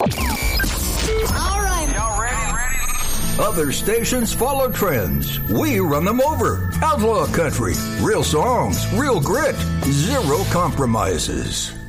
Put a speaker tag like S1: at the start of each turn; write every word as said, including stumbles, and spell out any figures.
S1: All right.
S2: Y'all ready?
S3: Other stations follow trends. We run them over. Outlaw Country. Real songs, real grit, zero compromises.